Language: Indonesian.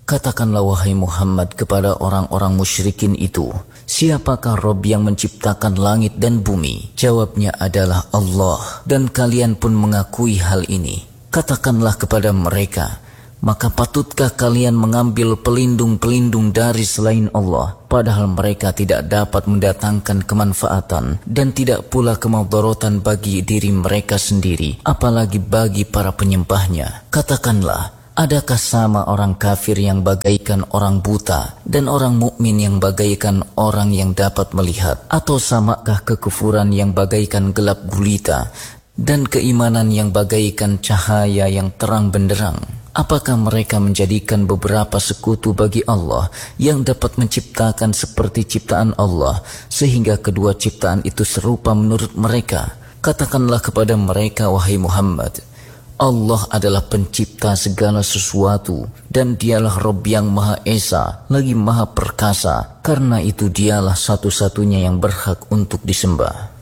Katakanlah wahai Muhammad kepada orang-orang musyrikin itu, siapakah Rob yang menciptakan langit dan bumi? Jawabnya adalah Allah, dan kalian pun mengakui hal ini. Katakanlah kepada mereka, maka patutkah kalian mengambil pelindung-pelindung dari selain Allah, padahal mereka tidak dapat mendatangkan kemanfaatan dan tidak pula kemudaratan bagi diri mereka sendiri, apalagi bagi para penyembahnya. Katakanlah, adakah sama orang kafir yang bagaikan orang buta dan orang mukmin yang bagaikan orang yang dapat melihat? Atau samakah kekufuran yang bagaikan gelap gulita dan keimanan yang bagaikan cahaya yang terang benderang? Apakah mereka menjadikan beberapa sekutu bagi Allah yang dapat menciptakan seperti ciptaan Allah, sehingga kedua ciptaan itu serupa menurut mereka? Katakanlah kepada mereka, wahai Muhammad, Allah adalah pencipta segala sesuatu, dan dialah Rabb yang Maha Esa, lagi Maha Perkasa. Karena itu dialah satu-satunya yang berhak untuk disembah.